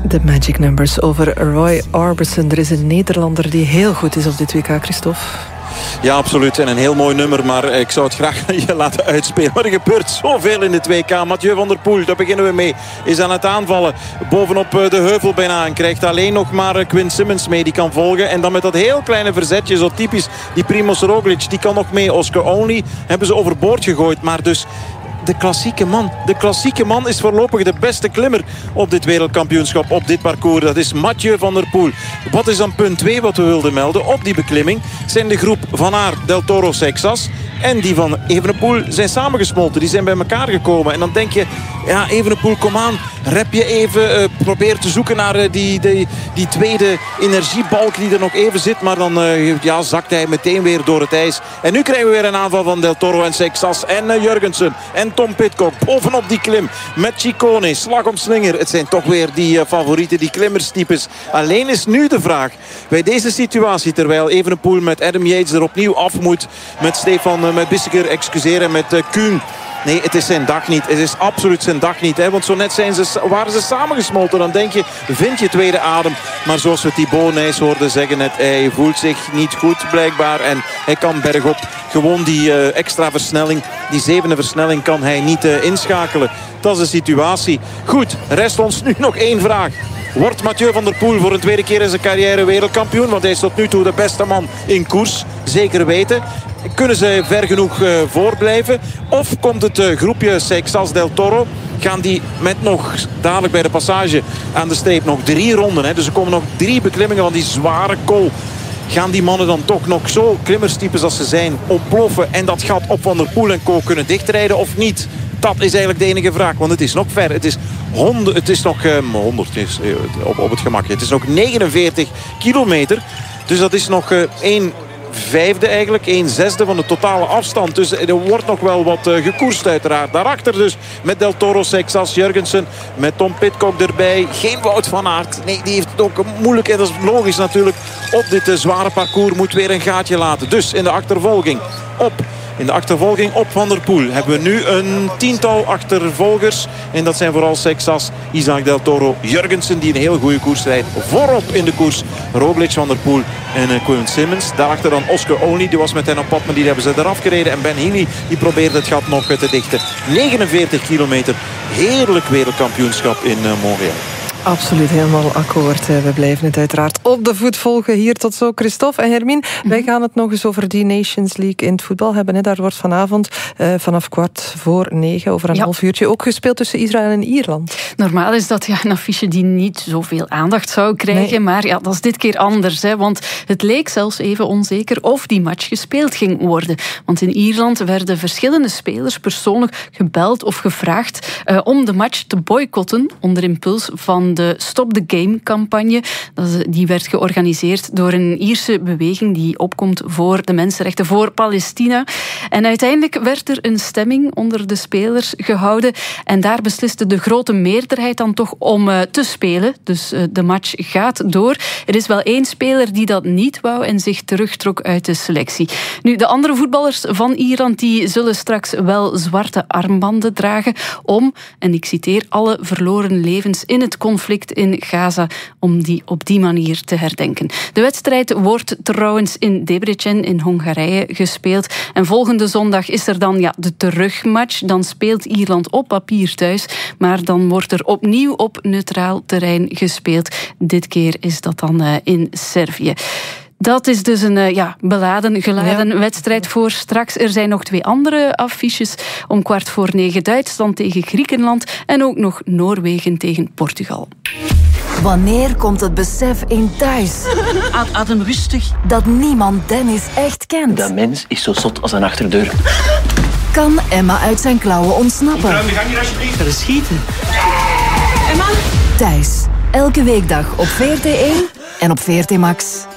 De Magic Numbers over Roy Orbison. Er is een Nederlander die heel goed is op dit WK, Christophe. Ja, absoluut. En een heel mooi nummer. Maar ik zou het graag je laten uitspelen. Maar er gebeurt zoveel in het WK. Mathieu van der Poel, daar beginnen we mee. Is aan het aanvallen. Bovenop de heuvel bijna. En krijgt alleen nog maar Quinn Simmons mee. Die kan volgen. En dan met dat heel kleine verzetje. Zo typisch. Die Primož Roglič. Die kan nog mee. Oscar Only hebben ze overboord gegooid. Maar dus... De klassieke man is voorlopig de beste klimmer op dit wereldkampioenschap, op dit parcours. Dat is Mathieu van der Poel. Wat is dan punt 2 wat we wilden melden op die beklimming? Zijn de groep Van Aert, Del Toro, Seixas en die van Evenepoel zijn samengesmolten. Die zijn bij elkaar gekomen. En dan denk je, ja, Evenepoel, kom aan. Rep je even, probeer te zoeken naar die tweede energiebalk die er nog even zit. Maar dan zakt hij meteen weer door het ijs. En nu krijgen we weer een aanval van Del Toro en Seixas en Jurgensen en Tom Pidcock. Bovenop die klim met Ciccone, slag om slinger. Het zijn toch weer die favorieten, die klimmerstypes. Alleen is nu de vraag, bij deze situatie, terwijl Evenepoel met Adam Yates er opnieuw af moet, met Bissegger, en met Kuhn. Nee, het is zijn dag niet. Het is absoluut zijn dag niet. Hè? Want zo net waren ze samengesmolten. Dan denk je, vind je tweede adem. Maar zoals we Thibaut Nys hoorden zeggen net, hij voelt zich niet goed blijkbaar. En hij kan bergop gewoon die extra versnelling, die 7e versnelling, kan hij niet inschakelen. Dat is de situatie. Goed, rest ons nu nog één vraag. Wordt Mathieu van der Poel voor een tweede keer in zijn carrière wereldkampioen? Want hij is tot nu toe de beste man in koers. Zeker weten. Kunnen ze ver genoeg voorblijven? Of komt het groepje Seixas, Del Toro? Gaan die met nog dadelijk bij de passage aan de streep nog 3 ronden. Hè? Dus er komen nog 3 beklimmingen van die zware kool. Gaan die mannen dan toch nog zo klimmerstypes als ze zijn ontploffen en dat gat op Van der Poel en co kunnen dichtrijden of niet? Dat is eigenlijk de enige vraag, want het is nog ver. Het is nog 100 op het gemak. Het is nog 49 kilometer. Dus dat is nog 1/5 eigenlijk, 1/6 van de totale afstand. Dus er wordt nog wel wat gekoerst uiteraard. Daarachter dus met Del Toro, Seixas, Jurgensen, met Tom Pidcock erbij. Geen Wout van Aert. Nee, die heeft het ook moeilijk. En dat is logisch natuurlijk. Op dit zware parcours moet weer een gaatje laten. Dus in de achtervolging op Van der Poel hebben we nu een 10-tal achtervolgers. En dat zijn vooral Seixas, Isaac Del Toro, Jurgensen die een heel goede koers rijdt. Voorop in de koers Roglič, Van der Poel en Quinn Simmons. Daarachter dan Oscar Only, die was met hen op pad, maar die hebben ze eraf gereden. En Ben Healy, die probeert het gat nog te dichten. 49 kilometer, heerlijk wereldkampioenschap in Montreal. Absoluut, helemaal akkoord. We blijven het uiteraard op de voet volgen. Hier tot zo, Christophe en Hermine. Wij gaan het nog eens over die Nations League in het voetbal hebben. Daar wordt vanavond vanaf 8:45, over een half uurtje, ook gespeeld tussen Israël en Ierland. Normaal is dat een affiche die niet zoveel aandacht zou krijgen. Nee. Maar dat is dit keer anders. Want het leek zelfs even onzeker of die match gespeeld ging worden. Want in Ierland werden verschillende spelers persoonlijk gebeld of gevraagd om de match te boycotten onder impuls van de Stop the Game-campagne. Die werd georganiseerd door een Ierse beweging die opkomt voor de mensenrechten, voor Palestina. En uiteindelijk werd er een stemming onder de spelers gehouden. En daar besliste de grote meerderheid dan toch om te spelen. Dus de match gaat door. Er is wel 1 speler die dat niet wou en zich terugtrok uit de selectie. Nu, de andere voetballers van Ierland die zullen straks wel zwarte armbanden dragen om, en ik citeer, alle verloren levens in het conflict in Gaza, om die op die manier te herdenken. De wedstrijd wordt trouwens in Debrecen in Hongarije gespeeld. En volgende zondag is er dan de terugmatch. Dan speelt Ierland op papier thuis, maar dan wordt er opnieuw op neutraal terrein gespeeld. Dit keer is dat dan in Servië. Dat is dus een geladen wedstrijd voor straks. Er zijn nog 2 andere affiches. Om 8:45 Duitsland tegen Griekenland en ook nog Noorwegen tegen Portugal. Wanneer komt het besef in thuis? Adem rustig. Dat niemand Dennis echt kent. Dat mens is zo zot als een achterdeur. Kan Emma uit zijn klauwen ontsnappen? Ruim de gang hier alsjeblieft. Verschieten. Emma? Thuis. Elke weekdag op VRT1 en op VRT Max.